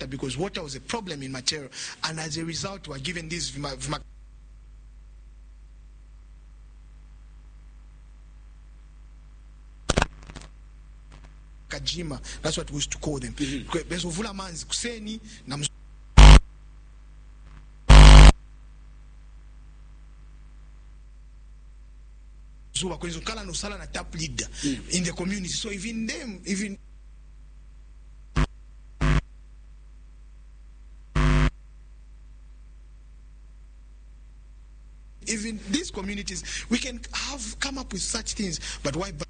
water because water was a problem in Machero, and as a result were given these Kajima, that's what we used to call them. Bezovula manzi kuseni na Zuba kwenye kala no sala na tap leader in the community. So even these communities, we can come up with such things, but why